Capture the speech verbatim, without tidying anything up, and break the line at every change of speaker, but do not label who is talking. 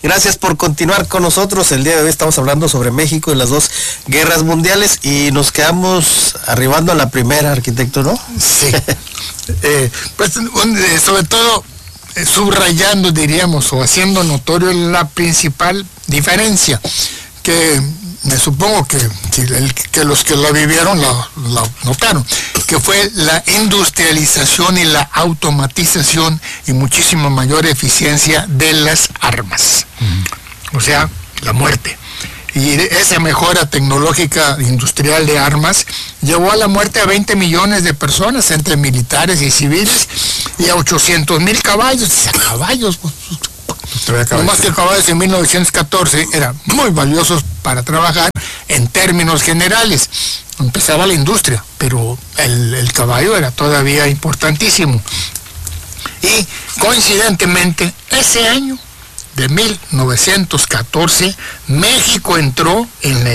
Gracias por continuar con nosotros. El día de hoy estamos hablando sobre México y las dos guerras mundiales y nos quedamos arribando a la primera, arquitecto, ¿no?
Sí. eh, pues sobre todo subrayando, diríamos, o haciendo notorio la principal diferencia, que me supongo que, que, el, que los que la vivieron la, la notaron, que fue la industrialización y la automatización y muchísimo mayor eficiencia de las armas. Uh-huh. O sea, la muerte. Y esa mejora tecnológica industrial de armas llevó a la muerte a veinte millones de personas, entre militares y civiles, y a ochocientos mil caballos. O sea, caballos, pues, no más que caballos en mil novecientos catorce eran muy valiosos para trabajar en términos generales. Empezaba la industria, pero el, el caballo era todavía importantísimo. Y coincidentemente, ese año de mil novecientos catorce, México entró en la